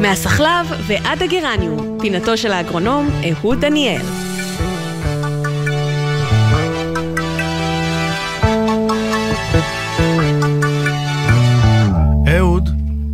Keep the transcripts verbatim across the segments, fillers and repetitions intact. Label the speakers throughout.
Speaker 1: מהסחלב ועד הגרניום, פינתו של האגרונום אהוד דניאל.
Speaker 2: אהוד.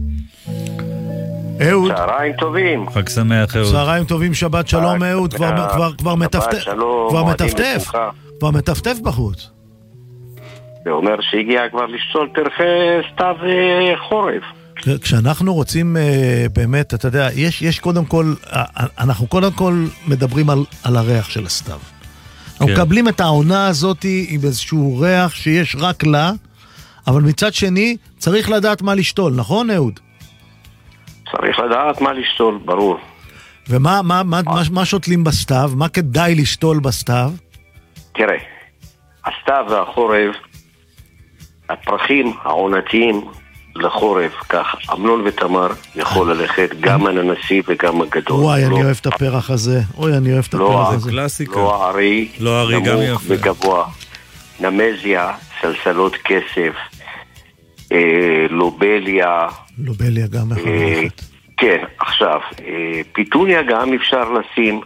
Speaker 2: אהוד.
Speaker 3: צהריים טובים.
Speaker 4: חג שמח, אהוד.
Speaker 2: צהריים טובים, שבת שלום, אהוד. כבר כבר כבר מטפטף. כבר מטפטף. כבר מטפטף בחוץ.
Speaker 3: זה אומר שהגיע כבר לשתול פרחי סתיו חורף.
Speaker 2: כשאנחנו רוצים באמת, אתה יודע, יש יש קודם כל, אנחנו קודם כל מדברים על על הריח של הסתיו. אנחנו מקבלים את העונה הזאת עם איזשהו ריח שיש רק לה, אבל מצד שני צריך לדעת מה לשתול, נכון אהוד?
Speaker 3: צריך לדעת מה לשתול, ברור.
Speaker 2: ומה מה מה מה שותלים בסתיו? מה כדאי לשתול בסתיו?
Speaker 3: תראה, הסתיו והחורף, הפרחים העונתיים לחורף, כך אמנון ותמר יכול ללכת גם הננסי וגם הגדול.
Speaker 2: וואי, אני אוהב את הפרח הזה. אוי, אני אוהב את הפרח הזה.
Speaker 4: קלאסיקה.
Speaker 3: לא הארי, נמוך וגבוה. נמזיה, סלסלות כסף, לובליה.
Speaker 2: לובליה גם יכול ללכת.
Speaker 3: כן, עכשיו, פיטוניה גם אפשר לשים.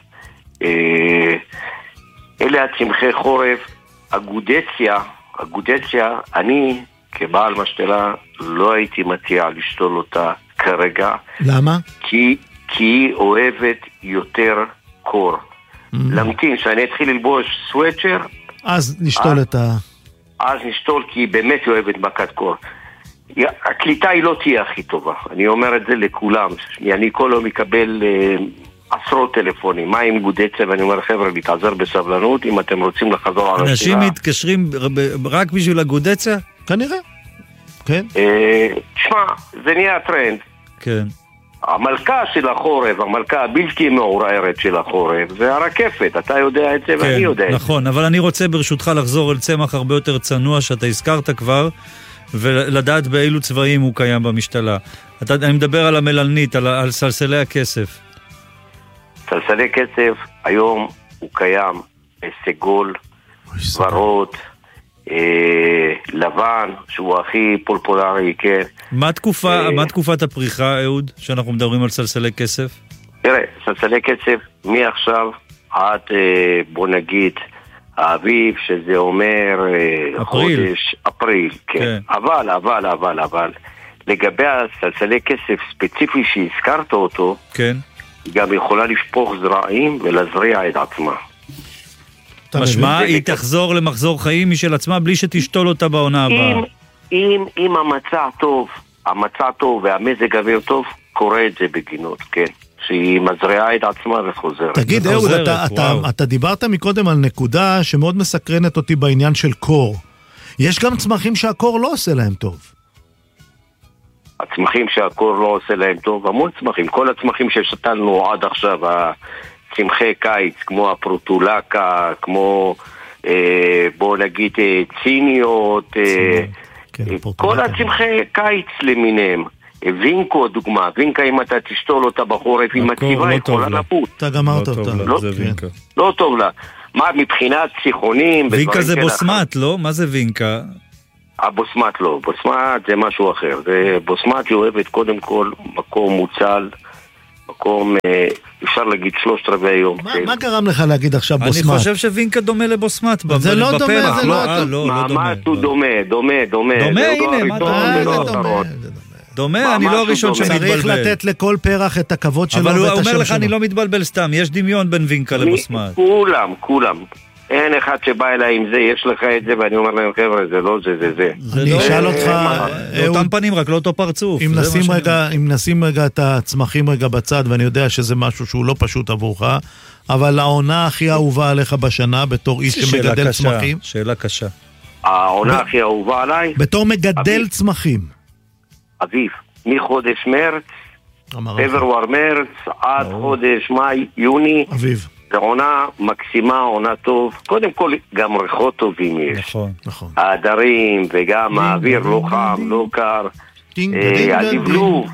Speaker 3: אלה הצמחי חורף. אגודציה, אגודציה, אני כבעל משתלה לא הייתי מציע לשתול אותה כרגע.
Speaker 2: למה?
Speaker 3: כי, כי היא אוהבת יותר קור. Mm-hmm. למתין, שאני אתחיל ללבוש סוויצ'ר,
Speaker 2: אז נשתול את ה...
Speaker 3: אז נשתול, כי היא באמת אוהבת מכת קור. הקליטה היא לא תהיה הכי טובה. אני אומר את זה לכולם. אני כל יום מקבל אה, עשרות טלפונים. מה עם גודציה? ואני אומר, חבר'ה, להתעזר בסבלנות, אם אתם רוצים לחזור על השאלה.
Speaker 4: אנשים מתקשרים רק בשביל הגודציה?
Speaker 2: כנראה. כן.
Speaker 3: תשמע, זה נהיה טרנד.
Speaker 4: כן.
Speaker 3: המלכה של החורף, המלכה הבלתי מעורערת של החורף, זה הרקפת, אתה יודע את זה ואני יודע את זה.
Speaker 4: נכון, אבל אני רוצה ברשותך לחזור אל צמח הרבה יותר צנוע שאתה הזכרת כבר, ולדעת באילו צבעים הוא קיים במשתלה. אתה, אני מדבר על המלנית, על, על סלסלי הכסף.
Speaker 3: סלסלי כסף, היום הוא קיים סגול, ורוד, אה, לבן, שהוא הכי פולפולרי, כן.
Speaker 4: מה תקופה, אה, מה תקופת הפריחה, אהוד, שאנחנו מדברים על סלסלי כסף?
Speaker 3: תראה, סלסלי כסף, מעכשיו עד, אה, בוא נגיד, האביב, שזה אומר אה,
Speaker 4: אפריל.
Speaker 3: חודש אפריל, כן.
Speaker 4: כן.
Speaker 3: אבל, אבל, אבל, אבל, לגבי הסלסלי כסף ספציפי שהזכרת אותו,
Speaker 4: כן.
Speaker 3: היא גם יכולה לשפוך זרעים ולזריע את עצמה.
Speaker 4: משמע, היא תחזור למחזור חיים משל עצמה בלי שתשתול אותה בעונה הבאה.
Speaker 3: אם, אם, אם המצע טוב, המצע טוב והמזג אוויר טוב, קורה את זה בגינות, כן. שהיא מזריעה את עצמה וחוזרת.
Speaker 2: תגיד, אהוד, אתה, אתה, אתה דיברת מקודם על נקודה שמאוד מסקרנת אותי בעניין של קור. יש גם צמחים שהקור לא עושה להם טוב.
Speaker 3: הצמחים שהקור לא עושה להם טוב, המון צמחים. כל הצמחים ששתלנו עד עכשיו, צמחי קיץ, כמו הפרוטולקה, כמו אה, בוא נגיד אה, ציניות, אה,
Speaker 2: כן,
Speaker 3: כל הצמחי קיץ למיניהם. וינקו דוגמה, וינקה אם אתה תשתול אותה בחורף, היא מציבה, היא יכולה לפות.
Speaker 2: אתה גמרת אותה.
Speaker 3: לא, לא טוב לה. מה מבחינת פסיכונים?
Speaker 4: וינקה זה בוסמת, לא? מה זה וינקה?
Speaker 3: הבוסמת לא, בוסמת זה משהו אחר. בוסמת היא אוהבת קודם כל מקום מוצל, מקום, אפשר להגיד שלושת רבעי היום.
Speaker 2: מה גרם לך להגיד עכשיו בוסמת?
Speaker 4: אני חושב שווינקה דומה לבוסמת.
Speaker 2: זה לא דומה, זה לא
Speaker 3: דומה. ממש הוא דומה, דומה, דומה.
Speaker 4: דומה, הנה, מה דומה? דומה, אני לא הראשון שמתבלבל.
Speaker 2: צריך לתת לכל פרח את הכבוד שלו.
Speaker 4: אבל הוא אומר לך, אני לא מתבלבל סתם, יש דמיון בין וינקה לבוסמת.
Speaker 3: כולם, כולם. אין אחד שבא אליי עם זה, יש לך את זה, ואני אומר להם, חבר'ה, זה לא זה, זה זה.
Speaker 2: אני אשאל אותך,
Speaker 4: אותם פנים, רק לא אותו פרצוף.
Speaker 2: אם נשים רגע את הצמחים רגע בצד, ואני יודע שזה משהו שהוא לא פשוט עבורך, אבל העונה הכי אהובה עליך בשנה, בתור איש שמגדל צמחים.
Speaker 4: שאלה קשה.
Speaker 3: העונה הכי אהובה עליי?
Speaker 2: בתור מגדל צמחים.
Speaker 3: אביב, מחודש מרץ, פברואר מרץ, עד חודש מאי, יוני.
Speaker 2: אביב.
Speaker 3: זה עונה מקסימה, עונה טוב. קודם כל, גם ריחות טובים יש.
Speaker 4: נכון, נכון.
Speaker 3: העדרים, וגם האוויר לא חם, לא קר. הלבלוב.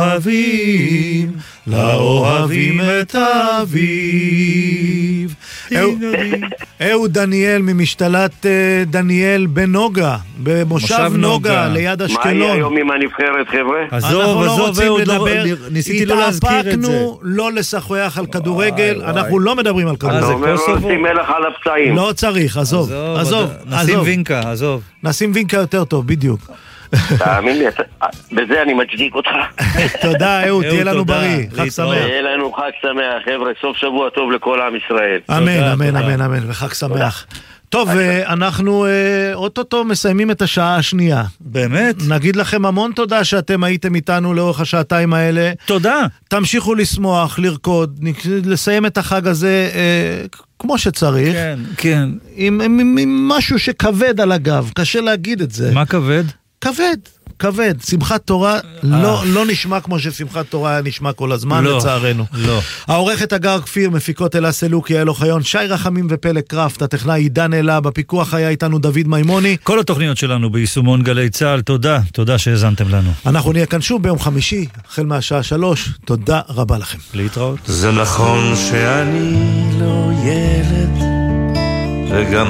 Speaker 2: לאוהבים, לאוהבים את האביב, אהוד דניאל ממשתלת דניאל בנוגה, במושב נוגה, ליד אשקלון.
Speaker 3: מה יהיה היום עם הנבחרת, חבר'ה?
Speaker 4: עזוב, עזוב, אהוד, ניסיתי לא להזכיר את זה.
Speaker 2: התאפקנו לא לשחח על כדורגל, אנחנו לא מדברים על כדורגל.
Speaker 3: אתה אומר לא נשים מלח על הפצעים.
Speaker 2: לא צריך, עזוב, עזוב.
Speaker 4: נשים וינקה, עזוב.
Speaker 2: נשים וינקה יותר טוב, בדיוק.
Speaker 3: תאמין לי, בזה אני מצדיק אותך.
Speaker 2: תודה, אהוד, תהיה לנו בריא, חג שמח.
Speaker 3: תהיה לנו חג שמח, חבר'ה, סוף שבוע טוב לכל עם ישראל.
Speaker 2: אמן, אמן, אמן, אמן, וחג שמח. טוב, אנחנו אוטוטו מסיימים את השעה השנייה.
Speaker 4: באמת?
Speaker 2: נגיד לכם המון תודה שאתם הייתם איתנו לאורך השעתיים האלה.
Speaker 4: תודה.
Speaker 2: תמשיכו לשמוח, לרקוד, לסיים את החג הזה כמו שצריך.
Speaker 4: כן, כן.
Speaker 2: עם, עם, עם משהו שכבד על הגב, קשה להגיד את זה.
Speaker 4: מה כבד?
Speaker 2: כבד, כבד. שמחת תורה לא, לא נשמע כמו ששמחת תורה היה נשמע כל הזמן,
Speaker 4: לא,
Speaker 2: לצערנו.
Speaker 4: לא.
Speaker 2: העורכת אגר כפיר, מפיקות אלה סלוקי, אלו חיון, שי רחמים ופלג קראפט, הטכנאי עידן אלה, בפיקוח היה איתנו דוד מימוני.
Speaker 4: כל התוכניות שלנו ביישומון גלי צהל, תודה, תודה שהזנתם לנו. אנחנו
Speaker 2: נהיה כאן שוב ביום חמישי, החל מהשעה שלוש, תודה רבה לכם.
Speaker 4: להתראות.
Speaker 5: זה נכון שאני לא ילד, וגם